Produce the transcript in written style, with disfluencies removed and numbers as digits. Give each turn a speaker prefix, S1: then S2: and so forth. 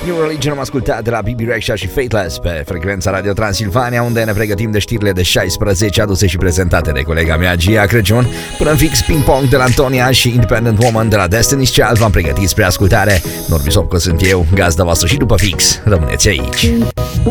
S1: New Religion am ascultat de la Bibi Rexha și Fateless pe frecvența Radio Transilvania, unde ne pregătim de știrile de 16 aduse și prezentate de colega mea Gia Crăciun. Până în fix Ping Pong de la Antonia și Independent Woman de la Destiny's Child v-am pregătit spre ascultare. Norbi Sopco sunt eu, gazda voastră și după fix. Rămâneți aici.